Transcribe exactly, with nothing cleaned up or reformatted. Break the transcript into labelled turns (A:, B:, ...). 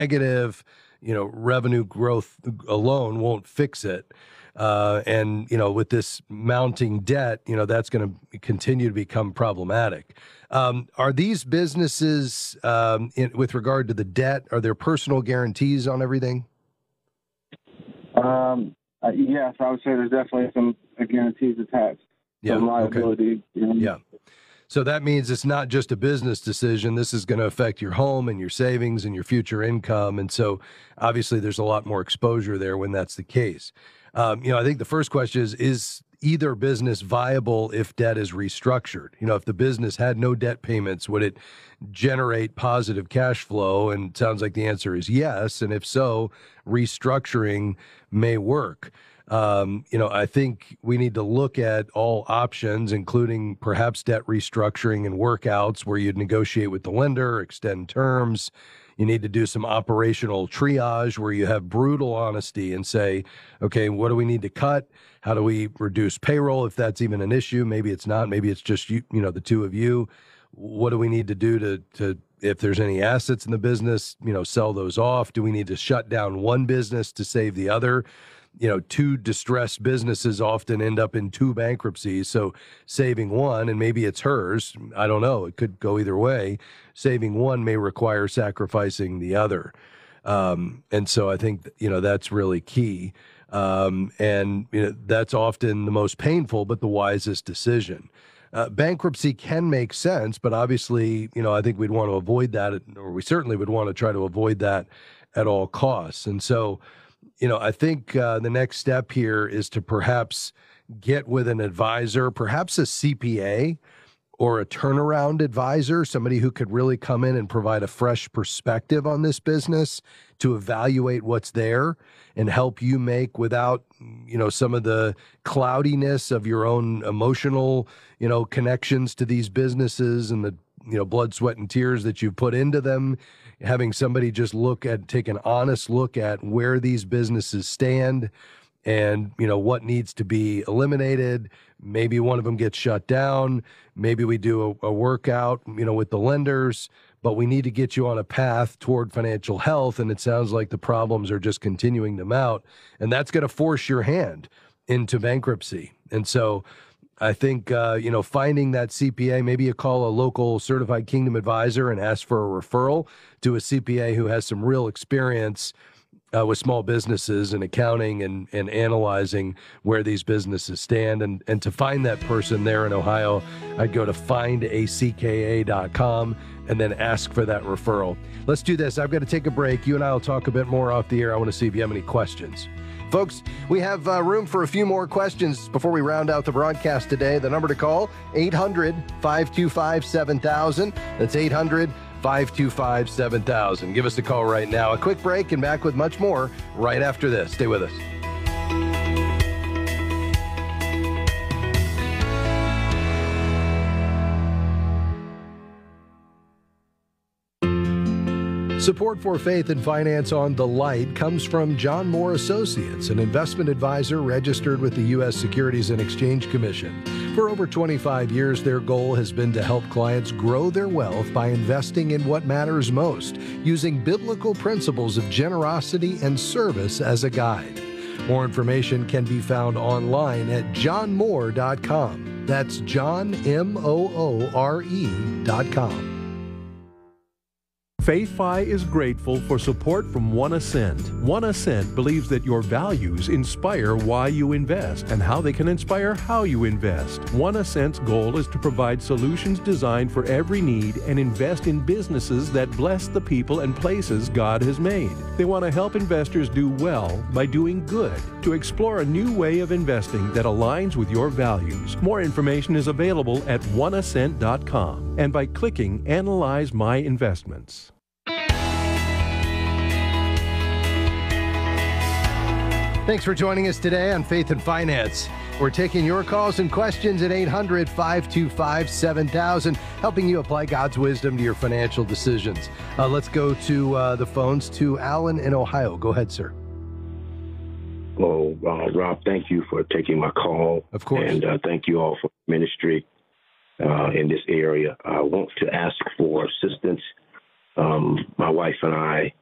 A: negative. You know, revenue growth alone won't fix it. Uh, and, you know, with this mounting debt, you know, that's going to continue to become problematic. Um, are these businesses, um, in, with regard to the debt, are there personal guarantees on everything?
B: Um, uh, yes, I would say there's definitely some uh, guarantees attached.
A: Yeah.
B: Some liability.
A: Okay.
B: You know?
A: Yeah. So that means it's not just a business decision. This is going to affect your home and your savings and your future income. And so obviously there's a lot more exposure there when that's the case. Um, you know, I think the first question is, is either business viable if debt is restructured? You know, if the business had no debt payments, would it generate positive cash flow? And it sounds like the answer is yes. And if so, restructuring may work. Um, you know, I think we need to look at all options, including perhaps debt restructuring and workouts where you'd negotiate with the lender, extend terms. You need to do some operational triage where you have brutal honesty and say, okay, what do we need to cut? How do we reduce payroll if that's even an issue? Maybe it's not. Maybe it's just you, you know, the two of you. What do we need to do to, to, if there's any assets in the business, you know, sell those off? Do we need to shut down one business to save the other? You know, two distressed businesses often end up in two bankruptcies. So saving one, and maybe it's hers, I don't know, it could go either way. Saving one may require sacrificing the other. Um, and so I think, you know, that's really key. Um, and you know, that's often the most painful, but the wisest decision. Uh, bankruptcy can make sense, but obviously, you know, I think we'd want to avoid that, or we certainly would want to try to avoid that at all costs. And so, you know, I think uh, the next step here is to perhaps get with an advisor, perhaps a C P A or a turnaround advisor, somebody who could really come in and provide a fresh perspective on this business to evaluate what's there and help you make, without, you know, some of the cloudiness of your own emotional, you know, connections to these businesses and the, you know, blood, sweat, and tears that you put into them. Having somebody just look at, take an honest look at where these businesses stand and, you know, what needs to be eliminated. Maybe one of them gets shut down. Maybe we do a, a workout, you know, with the lenders, but we need to get you on a path toward financial health. And it sounds like the problems are just continuing to mount, and that's going to force your hand into bankruptcy. And so I think, uh, you know, finding that C P A, maybe you call a local certified Kingdom advisor and ask for a referral to a C P A who has some real experience uh, with small businesses and accounting and, and analyzing where these businesses stand. And, and to find that person there in Ohio, I'd go to find a c k a dot com and then ask for that referral. Let's do this. I've got to take a break. You and I will talk a bit more off the air. I want to see if you have any questions. Folks, we have uh, room for a few more questions before we round out the broadcast today. The number to call, eight hundred, five two five, seven thousand. That's eight hundred, five two five, seven thousand. Give us a call right now. A quick break and back with much more right after this. Stay with us. Support for Faith and Finance on The Light comes from John Moore Associates, an investment advisor registered with the U S Securities and Exchange Commission. For over twenty-five years, their goal has been to help clients grow their wealth by investing in what matters most, using biblical principles of generosity and service as a guide. More information can be found online at john moore dot com. That's John, M O O R E dot com.
C: FaithFi is grateful for support from One Ascent. One Ascent believes that your values inspire why you invest and how they can inspire how you invest. One Ascent's goal is to provide solutions designed for every need and invest in businesses that bless the people and places God has made. They want to help investors do well by doing good, to explore a new way of investing that aligns with your values. More information is available at one ascent dot com and by clicking Analyze My Investments.
A: Thanks for joining us today on Faith and Finance. We're taking your calls and questions at eight hundred, five two five, seven thousand, helping you apply God's wisdom to your financial decisions. Uh, let's go to uh, the phones to Alan in Ohio. Go ahead, sir.
D: Well, uh, Rob, thank you for taking my call.
A: Of course.
D: And uh, thank you all for ministry uh, in this area. I want to ask for assistance. Um, my wife and I